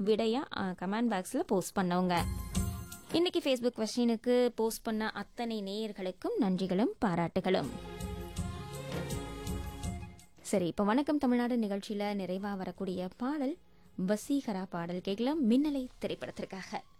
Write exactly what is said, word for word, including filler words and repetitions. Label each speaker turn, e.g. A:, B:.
A: விடையா கமெண்ட் பாக்ஸில் போஸ்ட் பண்ணவங்க. இன்னைக்கு ஃபேஸ்புக் கொஸ்டினுக்கு போஸ்ட் பண்ண அத்தனை நேயர்களுக்கும் நன்றிகளும் பாராட்டுகளும். சரி, இப்போ வணக்கம் தமிழ்நாடு நிகழ்ச்சியில் நிறைவாக வரக்கூடிய பாடல் வசீகரா பாடல் கேட்கலாம். மின்னலை திரைப்படத்திற்காக.